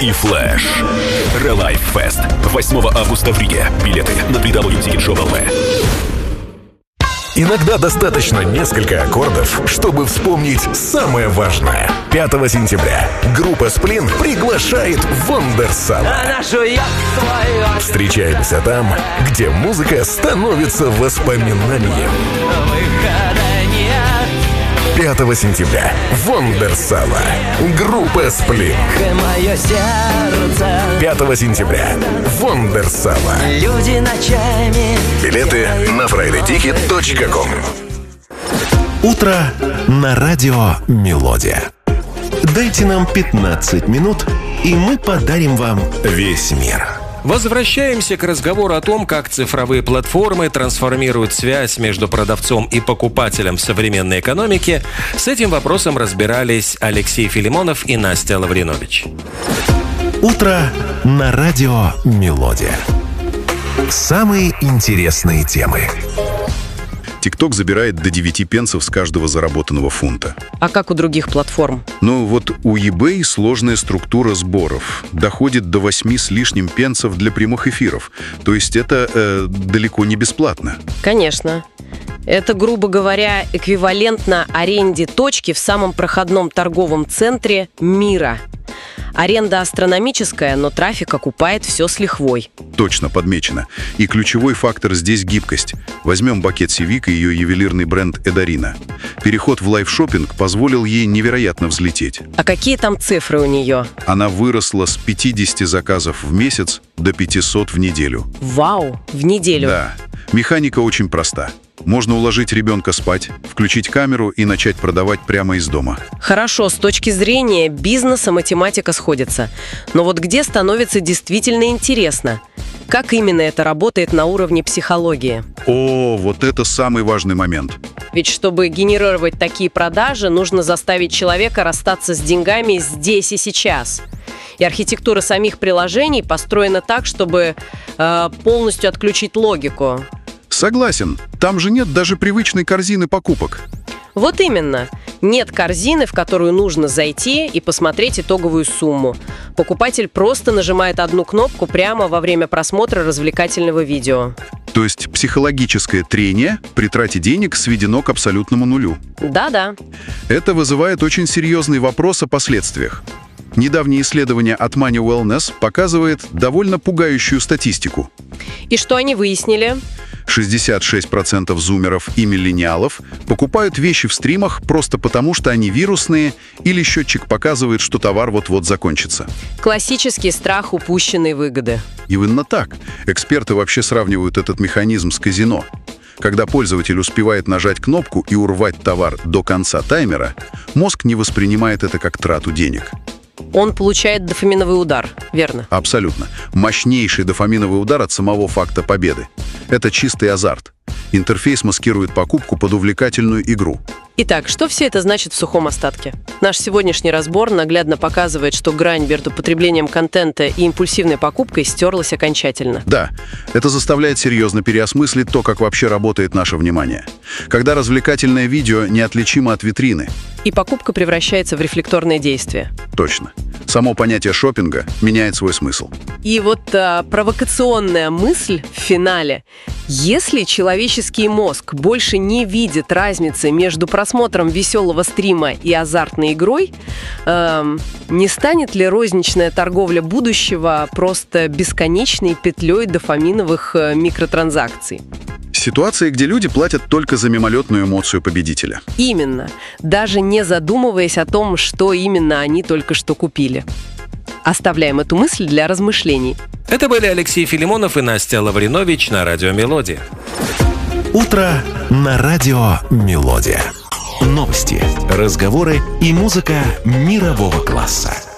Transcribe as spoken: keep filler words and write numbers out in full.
и Флэш. Релайф Фест. восьмого августа в Риге. Билеты на дабл ю дабл ю дабл ю точка тикет шоп точка эл ви. Иногда достаточно несколько аккордов, чтобы вспомнить самое важное. пятого сентября группа «Сплин» приглашает Вондерсала. Встречаемся там, где музыка становится воспоминанием. пятого сентября. Вондерсала. Группа «Сплин». пятого сентября. Вондерсала. Люди ночами. Билеты на фрайдей тикет точка ком. Утро на радио «Мелодия». Дайте нам пятнадцать минут, и мы подарим вам весь мир. Возвращаемся к разговору о том, как цифровые платформы трансформируют связь между продавцом и покупателем в современной экономике. С этим вопросом разбирались Алексей Филимонов и Настя Лавринович. Утро на радио «Мелодия». Самые интересные темы. ТикТок забирает до девяти пенсов с каждого заработанного фунта. А как у других платформ? Ну вот у eBay сложная структура сборов. Доходит до восьми с лишним пенсов для прямых эфиров. То есть это э, далеко не бесплатно. Конечно. Это, грубо говоря, эквивалентно аренде точки в самом проходном торговом центре мира. Аренда астрономическая, но трафик окупает все с лихвой. Точно, подмечено. И ключевой фактор здесь гибкость. Возьмем Бакет Сивик и ее ювелирный бренд Эдарина. Переход в лайв-шоппинг позволил ей невероятно взлететь. А какие там цифры у нее? Она выросла с пятидесяти заказов в месяц до пятисот в неделю. Вау, в неделю? Да. Механика очень проста. Можно уложить ребенка спать, включить камеру и начать продавать прямо из дома. Хорошо, с точки зрения бизнеса математика сходится. Но вот где становится действительно интересно? Как именно это работает на уровне психологии? О, вот это самый важный момент. Ведь чтобы генерировать такие продажи, нужно заставить человека расстаться с деньгами здесь и сейчас. И архитектура самих приложений построена так, чтобы э, полностью отключить логику. Согласен. Там же нет даже привычной корзины покупок. Вот именно. Нет корзины, в которую нужно зайти и посмотреть итоговую сумму. Покупатель просто нажимает одну кнопку прямо во время просмотра развлекательного видео. То есть психологическое трение при трате денег сведено к абсолютному нулю. Да-да. Это вызывает очень серьезный вопрос о последствиях. Недавнее исследование от Money Wellness показывает довольно пугающую статистику. И что они выяснили? шестьдесят шесть процентов зумеров и миллениалов покупают вещи в стримах просто потому, что они вирусные или счетчик показывает, что товар вот-вот закончится. Классический страх упущенной выгоды. Именно так. Эксперты вообще сравнивают этот механизм с казино. Когда пользователь успевает нажать кнопку и урвать товар до конца таймера, мозг не воспринимает это как трату денег. Он получает дофаминовый удар, верно? Абсолютно. Мощнейший дофаминовый удар от самого факта победы. Это чистый азарт. Интерфейс маскирует покупку под увлекательную игру. Итак, что все это значит в сухом остатке? Наш сегодняшний разбор наглядно показывает, что грань между потреблением контента и импульсивной покупкой стерлась окончательно. Да, это заставляет серьезно переосмыслить то, как вообще работает наше внимание. Когда развлекательное видео неотличимо от витрины. И покупка превращается в рефлекторное действие. Точно. Само понятие шопинга меняет свой смысл. И вот а, провокационная мысль в финале. Если человеческий мозг больше не видит разницы между просмотром веселого стрима и азартной игрой, э, не станет ли розничная торговля будущего просто бесконечной петлей дофаминовых э, микротранзакций? Ситуации, где люди платят только за мимолетную эмоцию победителя. Именно. Даже не задумываясь о том, что именно они только что купили. Оставляем эту мысль для размышлений. Это были Алексей Филимонов и Настя Лавринович на радио «Мелодия». Утро на радио «Мелодия». Новости, разговоры и музыка мирового класса.